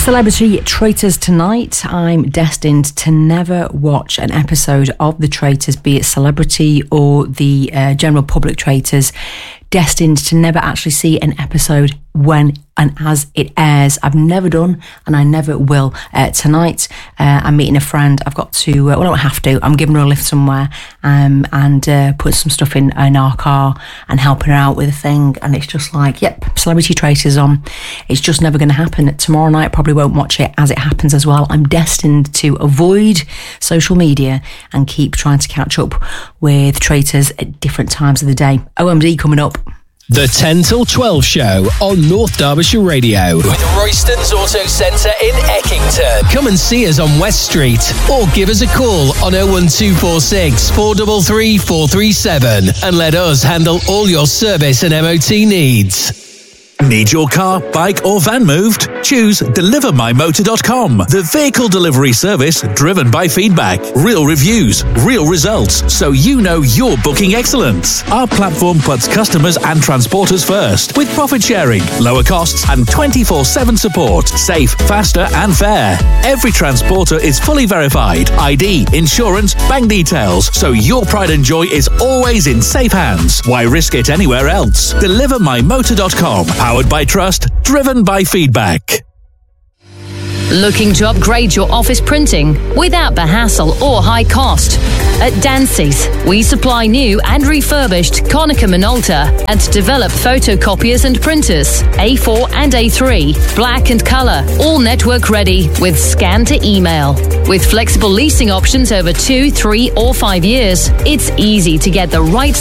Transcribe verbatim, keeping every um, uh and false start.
Celebrity Traitors tonight. I'm destined to never watch an episode of The Traitors, be it celebrity or the uh, general public traitors. Destined to never actually see an episode when and as it airs. I've never done, and I never will. Uh, tonight, uh, I'm meeting a friend. I've got to, uh, well, I don't have to. I'm giving her a lift somewhere um, and uh, putting some stuff in, in our car and helping her out with a thing. And it's just like, yep, Celebrity Traitors on. It's just never going to happen. Tomorrow night, probably won't watch it as it happens as well. I'm destined to avoid social media and keep trying to catch up with traitors at different times of the day. O M D coming up. The ten till twelve show on North Derbyshire Radio. With Royston's Auto Centre in Eckington. Come and see us on West Street or give us a call on oh one two four six, four three three, four three seven and let us handle all your service and M O T needs. Need your car, bike or van moved? Choose deliver my motor dot com, the vehicle delivery service driven by feedback, real reviews, real results, so you know you're booking excellence. Our platform puts customers and transporters first, with profit sharing, lower costs and twenty-four seven support, safe, faster and fair. Every transporter is fully verified, I D, insurance, bank details, so your pride and joy is always in safe hands. Why risk it anywhere else? deliver my motor dot com. Powered by trust, driven by feedback. Looking to upgrade your office printing without the hassle or high cost? At Dancy's, we supply new and refurbished Konica Minolta and develop photocopiers and printers, A four and A three, black and colour, all network ready with scan to email. With flexible leasing options over two, three or five years, it's easy to get the right